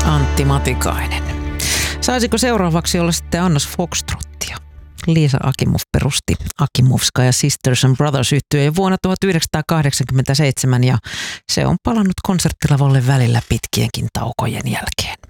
Antti Matikainen. Saisiko seuraavaksi olla sitten Annos Foxtrottia? Liisa Akimov perusti Akimovska Sisters and Brothers -yhtye jo vuonna 1987 ja se on palannut konserttilavalle välillä pitkienkin taukojen jälkeen.